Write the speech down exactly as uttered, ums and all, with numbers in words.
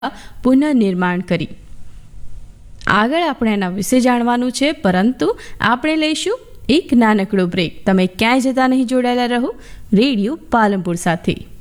પુનઃનિર્માણ કરી. આગળ આપણે એના વિશે જાણવાનું છે, પરંતુ આપણે લઈશું એક નાનકડો બ્રેક. તમે ક્યાંય જતા નહીં, જોડાયેલા રહો રેડિયો પાલનપુર સાથે.